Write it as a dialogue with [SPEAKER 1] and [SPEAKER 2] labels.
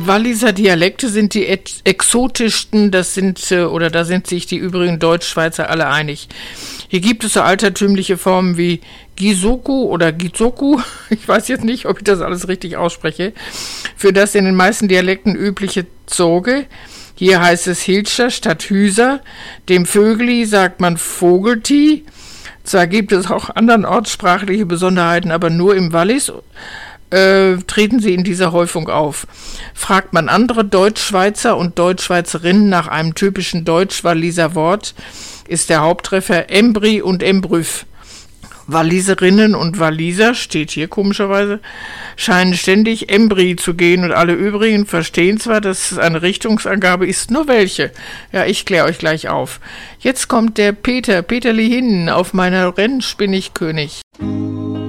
[SPEAKER 1] Walliser Dialekte sind die exotischsten, da sind sich die übrigen Deutschschweizer alle einig. Hier gibt es so altertümliche Formen wie Gisoku oder Gizoku, ich weiß jetzt nicht, ob ich das alles richtig ausspreche, für das in den meisten Dialekten übliche Zoge. Hier heißt es Hilscher statt Hüser, dem Vögli sagt man Vogelti. Zwar gibt es auch andernorts sprachliche Besonderheiten, aber nur im Wallis treten sie in dieser Häufung auf. Fragt man andere Deutschschweizer und Deutschschweizerinnen nach einem typischen Deutsch-Walliser Wort, ist der Haupttreffer Embri und Embrüff. Walliserinnen und Walliser, steht hier komischerweise, scheinen ständig Embri zu gehen und alle übrigen verstehen zwar, dass es eine Richtungsangabe ist, nur welche. Ja, ich kläre euch gleich auf. Jetzt kommt der Peterli hin, auf meiner Rennspinnigkönig.